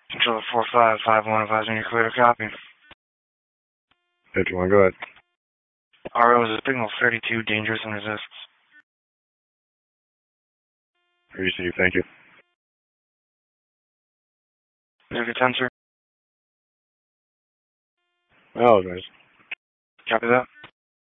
Controller 4551 advising you clear to copy. 51, go ahead. RO is a signal 32, dangerous and resists. Received, thank you. Zero 10, sir. Oh, guys. Copy that.